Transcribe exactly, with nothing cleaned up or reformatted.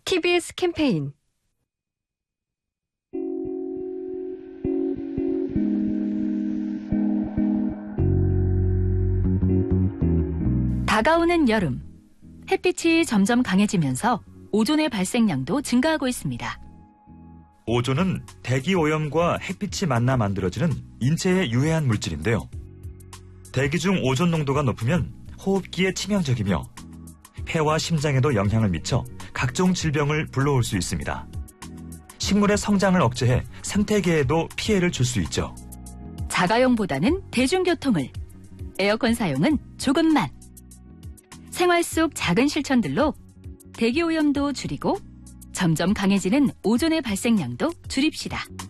티비에스 캠페인 다가오는 여름, 햇빛이 점점 강해지면서 오존의 발생량도 증가하고 있습니다. 오존은 대기 오염과 햇빛이 만나 만들어지는 인체에 유해한 물질인데요. 대기 중 오존 농도가 높으면 호흡기에 치명적이며 폐와 심장에도 영향을 미쳐 각종 질병을 불러올 수 있습니다. 식물의 성장을 억제해 생태계에도 피해를 줄 수 있죠. 자가용보다는 대중교통을, 에어컨 사용은 조금만. 생활 속 작은 실천들로 대기오염도 줄이고 점점 강해지는 오존의 발생량도 줄입시다.